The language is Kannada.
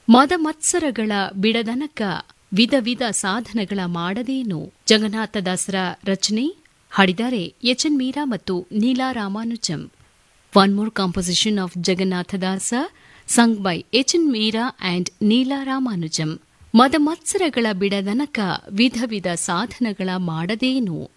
ಮದಮತ್ಸರಗಳ ಬಿಡದನಕ ವಿಧ ವಿಧ ಸಾಧನಗಳ ಮಾಡದೇನು. ಜಗನ್ನಾಥದಾಸರ ರಚನೆ. ಹಾಡಿದ್ದಾರೆ ಎಚ್.ಎನ್. ಮೀರಾ ಮತ್ತು Neela Ramanujam. One more composition of Jagannatha Dasa sung by ಎಚ್.ಎನ್. Meera and Neela Ramanujam. ಮದಮತ್ಸರಗಳ ಬಿಡದನಕ ವಿಧ ವಿಧ ಸಾಧನಗಳ ಮಾಡದೇನು.